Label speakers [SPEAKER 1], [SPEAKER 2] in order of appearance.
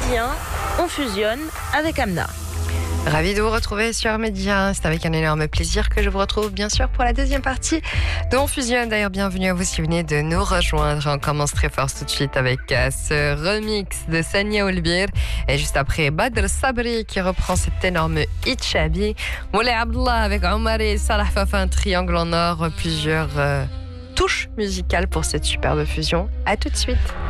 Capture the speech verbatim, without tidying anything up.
[SPEAKER 1] vient, on fusionne avec Amna.
[SPEAKER 2] Ravi de vous retrouver sur Média. C'est avec un énorme plaisir que je vous retrouve bien sûr pour la deuxième partie de On Fusionne. D'ailleurs, bienvenue à vous si vous venez de nous rejoindre. On commence très fort tout de suite avec ce remix de Sania Olbir. Et juste après, Badr Sabri qui reprend cet énorme hit Chabi. Moulay Abdullah avec Omar et Salah Fafa, un triangle en or. Plusieurs euh, touches musicales pour cette superbe fusion. À tout de suite.